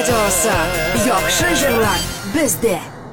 радиосы. Яхшы җырлар бездә.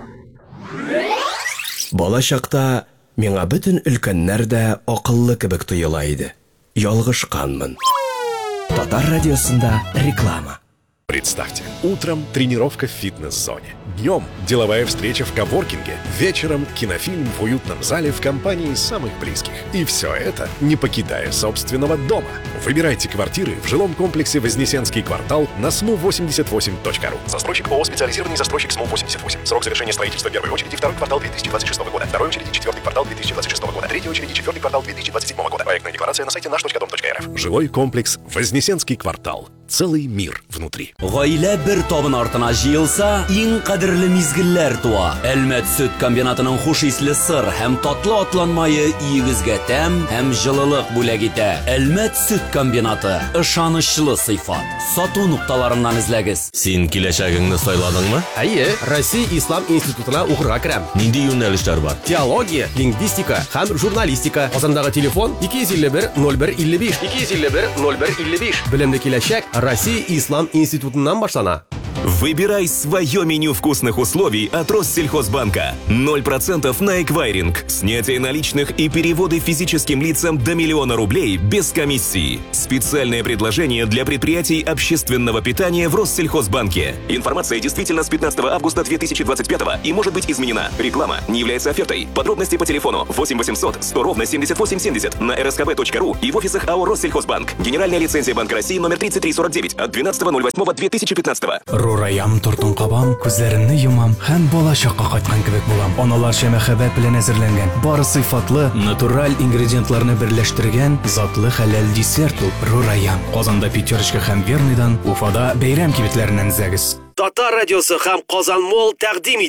Бала чакта миңа бөтен өлкәннәр дә акыллы кебек тоела иде. Ялгышканмын. Татар радиосында реклама. Представьте, утром тренировка в фитнес-зоне, днем деловая встреча в коворкинге, вечером кинофильм в уютном зале в компании самых близких. И все это не покидая собственного дома. Выбирайте квартиры в жилом комплексе Вознесенский квартал на smu88.ru. Застройщик ООО «Специализированный застройщик СМУ-88». Срок завершения строительства первой очереди второй квартал 2026 года, второй очереди четвертый квартал 2026 года, третьей очереди четвертый квартал 2027 года. Проектная декларация на сайте наш.дом.рф. Жилой комплекс Вознесенский квартал. Целый мир внутри. Гаилә бер табын артына җыелса, иң кадерле мизгелләр туа. Әлмәт сөт комбинатының хуш исле сыр һәм татлы атланмае иегезгә тәм һәм җылылык бүләк итә. Әлмәт сөт комбинаты. Ышанычлы сыйфат. Сату нукталарыннан эзләгез. Син киләчәгеңне сайладыңмы? Әйе, Россия Ислам институтына укырга керәм. Нинди юнәлешләр бар? Теология, лингвистика һәм журналистика. Казандагы телефон 251 0155. 251 0155. Белемле киләчәк Россия Ислам институтыннан башлана. Выбирай свое меню вкусных условий от Россельхозбанка. 0% на эквайринг, снятие наличных и переводы физическим лицам до 1 000 000 рублей без комиссии. Специальное предложение для предприятий общественного питания в Россельхозбанке. Информация действительно с 15 августа 2025 и может быть изменена. Реклама не является офертой. Подробности по телефону 8 800 100 ровно 7870 на rskb.ru и в офисах АО Россельхозбанк. Генеральная лицензия Банка России номер 3349 от 12.08.2015. Рораям тортын кабам, күзләремне йомам һәм балачакка кайткан кебек булам. Аналарча мәхәббәт белән әзерләнгән, бары сыйфатлы, натураль ингредиентларны берләштергән затлы хәләл десерт ул. Рораям. Казанда Пятерочка һәм Верныйдан, Уфада бәйрәм кибетләреннән зәгез. Татар радиосы һәм Казан Мол тәкъдим